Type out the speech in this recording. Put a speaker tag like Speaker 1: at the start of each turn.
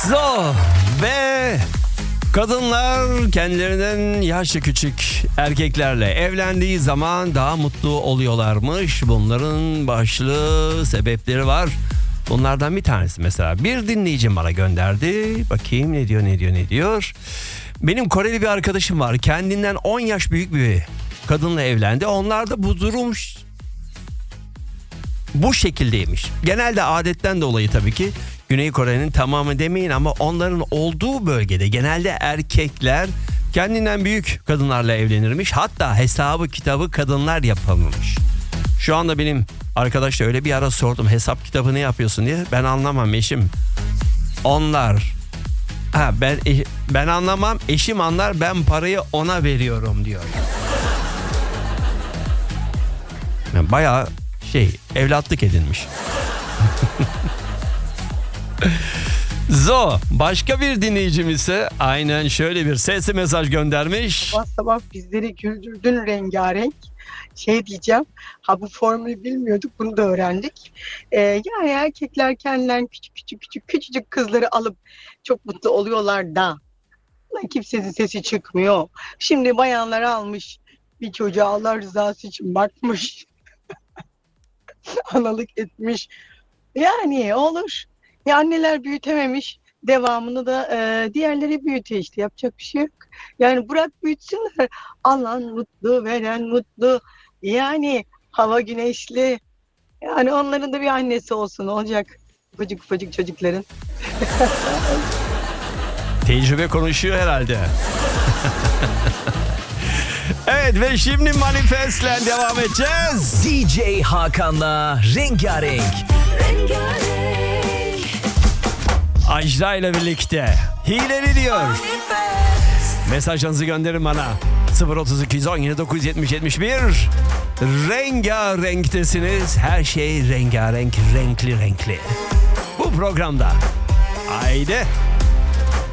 Speaker 1: So ve kadınlar kendilerinden yaşça küçük erkeklerle evlendiği zaman daha mutlu oluyorlarmış. Bunların başlı sebepleri var. Bunlardan bir tanesi mesela bir dinleyicim bana gönderdi. Bakayım ne diyor. Benim Koreli bir arkadaşım var. Kendinden 10 yaş büyük bir kadınla evlendi. Onlarda bu durum bu şekildeymiş. Genelde adetten dolayı tabii ki. Güney Kore'nin tamamı demeyin ama onların olduğu bölgede genelde erkekler kendinden büyük kadınlarla evlenirmiş. Hatta hesabı kitabı kadınlar yapamamış. Şu anda benim arkadaşla öyle bir ara sordum, hesap kitabı ne yapıyorsun diye. Ben anlamam eşim. Ben anlamam, eşim anlar, ben parayı ona veriyorum diyor. Yani bayağı evlatlık edinmiş. Başka bir dinleyicim ise aynen şöyle bir sesli mesaj göndermiş.
Speaker 2: Sabah bizleri güldürdün rengarenk. Diyeceğim. Bu formülü bilmiyorduk. Bunu da öğrendik. Yani erkekler kendilerine küçücük kızları alıp çok mutlu oluyorlar da kimsenin sesi çıkmıyor. Şimdi bayanlar almış bir çocuğa Allah rızası için bakmış. Analık etmiş. Yani olur. Ya anneler büyütememiş. Devamını da diğerleri büyütüyor işte. Yapacak bir şey yok. Yani bırak büyütsünler. Alan mutlu, veren mutlu. Yani hava güneşli. Yani onların da bir annesi olsun. Olacak. Ufacık çocukların.
Speaker 1: Tecrübe konuşuyor herhalde. Evet ve şimdi Manifest'le devam edeceğiz.
Speaker 3: DJ Hakan'la Rengarenk.
Speaker 1: Ajda ile birlikte Hileli diyor. Mesajlarınızı gönderin bana. 032 17 970 71. Rengarenktesiniz. Her şey rengarenk, renkli. Bu programda. Haydi.